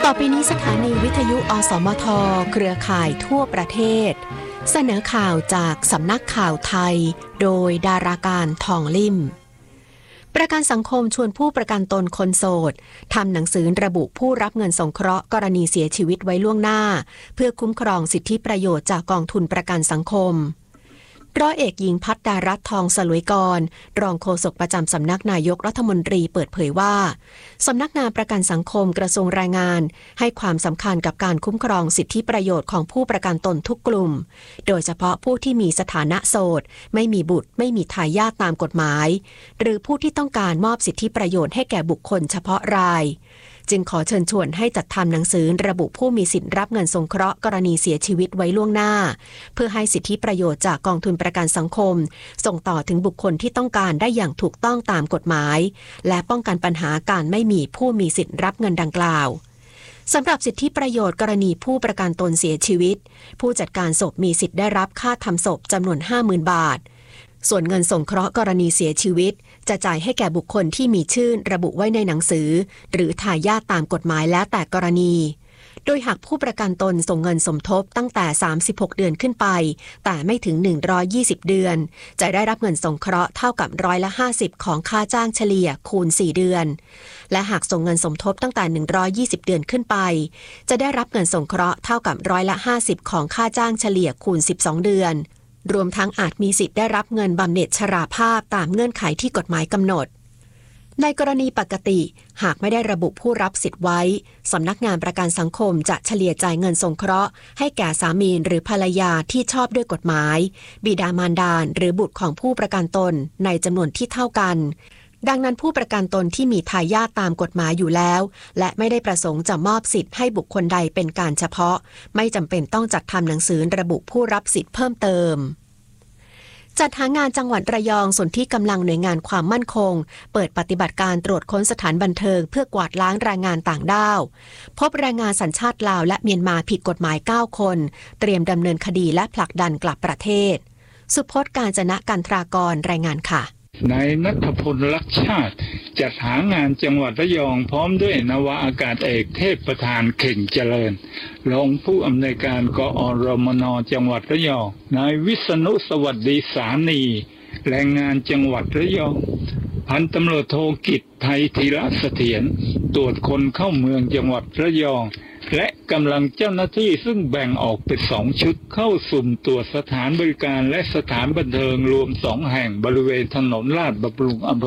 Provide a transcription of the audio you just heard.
ต่อไปนี้สถานีวิทยุอสมทเครือข่ายทั่วประเทศเสนอข่าวจากสำนักข่าวไทยโดยดาราการทองลิ่มประกันสังคมชวนผู้ประกันตนคนโสดทำหนังสือระบุผู้รับเงินสงเคราะห์กรณีเสียชีวิตไว้ล่วงหน้าเพื่อคุ้มครองสิทธิประโยชน์จากกองทุนประกันสังคมร้อยเอกหญิงภัทรดารัตน์ทองสลวยกรรองโฆษกประจำสำนักนายกรัฐมนตรีเปิดเผยว่าสำนักงานประกันสังคมกระทรวงแรงงานให้ความสำคัญกับการคุ้มครองสิทธิประโยชน์ของผู้ประกันตนทุกกลุ่มโดยเฉพาะผู้ที่มีสถานะโสดไม่มีบุตรไม่มีทายาทตามกฎหมายหรือผู้ที่ต้องการมอบสิทธิประโยชน์ให้แก่บุคคลเฉพาะรายจึงขอเชิญชวนให้จัดทำหนังสือระบุผู้มีสิทธิรับเงินสงเคราะห์กรณีเสียชีวิตไว้ล่วงหน้าเพื่อให้สิทธิประโยชน์จากกองทุนประกันสังคมส่งต่อถึงบุคคลที่ต้องการได้อย่างถูกต้องตามกฎหมายและป้องกันปัญหาการไม่มีผู้มีสิทธิรับเงินดังกล่าวสำหรับสิทธิประโยชน์กรณีผู้ประกันตนเสียชีวิตผู้จัดการศพมีสิทธิ์ได้รับค่าทำศพจำนวน 50,000 บาทส่วนเงินสงเคราะห์กรณีเสียชีวิตจะจ่ายให้แก่บุคคลที่มีชื่อระบุไว้ในหนังสือหรือทายาทตามกฎหมายแล้วแต่กรณีโดยหากผู้ประกันตนส่งเงินสมทบตั้งแต่36เดือนขึ้นไปแต่ไม่ถึง120เดือนจะได้รับเงินสงเคราะห์เท่ากับ50%ของค่าจ้างเฉลี่ยคูณ4เดือนและหากส่งเงินสมทบตั้งแต่120เดือนขึ้นไปจะได้รับเงินสงเคราะห์เท่ากับ50%ของค่าจ้างเฉลี่ยคูณ12เดือนรวมทั้งอาจมีสิทธิ์ได้รับเงินบำเหน็จชราภาพตามเงื่อนไขที่กฎหมายกำหนดในกรณีปกติหากไม่ได้ระบุผู้รับสิทธิ์ไว้สำนักงานประกันสังคมจะเฉลี่ยจ่ายเงินสงเคราะห์ให้แก่สามีหรือภรรยาที่ชอบด้วยกฎหมายบิดามารดาหรือบุตรของผู้ประกันตนในจำนวนที่เท่ากันดังนั้นผู้ประกันตนที่มีทายาทตามกฎหมายอยู่แล้วและไม่ได้ประสงค์จะมอบสิทธิ์ให้บุคคลใดเป็นการเฉพาะไม่จำเป็นต้องจัดทำหนังสือระบุผู้รับสิทธิ์เพิ่มเติมจัดหางานจังหวัดระยองส่วนที่กำลังหน่วยงานความมั่นคงเปิดปฏิบัติการตรวจค้นสถานบันเทิงเพื่อกวาดล้างแรงงานต่างด้าวพบแรงงานสัญชาติลาวและเมียนมาผิดกฎหมาย9คนเตรียมดำเนินคดีและผลักดันกลับประเทศสุพจน์ กาญจนะกันทรากรรายงานค่ะนายณัฐพล ลักษณ์ชาติจัดหางานจังหวัดระยองพร้อมด้วยนาวาอากาศเอกเทพประธานเข่งเจริญรองผู้อำนวยการกอรมน.จังหวัดระยองนายวิษณุสวัสดีสานีแรงงานจังหวัดระยองพันตำรวจโทกิจไทยธีระเสถียรตรวจคนเข้าเมืองจังหวัดระยองและกำลังเจ้าหน้าที่ซึ่งแบ่งออกเป็น2ชุดเข้าสุ่มตรวจสถานบริการและสถานบันเทิงรวม2แห่งบริเวณถนนลาดบำรุงอำเภอ